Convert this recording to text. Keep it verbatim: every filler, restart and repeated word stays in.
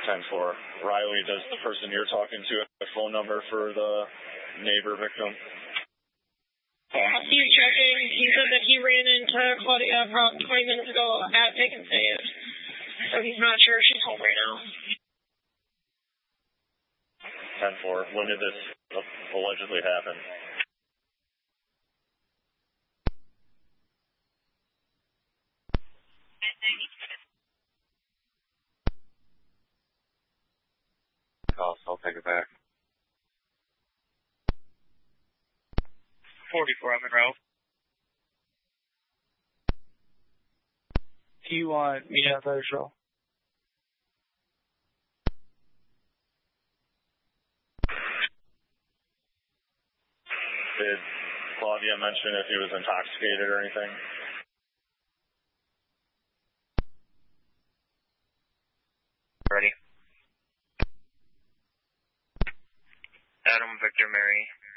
ten four. Riley, does the person you're talking to have a phone number for the neighbor victim? Yeah, he's checking. He said that he ran into Claudia about twenty minutes ago at Pick and Save. So he's not sure if she's home right now. ten four. When did this allegedly happen? Call, so I'll take it back. forty-four on Monroe. Do you want me to have those roll? Did Claudia mention if he was intoxicated or anything? Ready. Adam, Victor, Mary.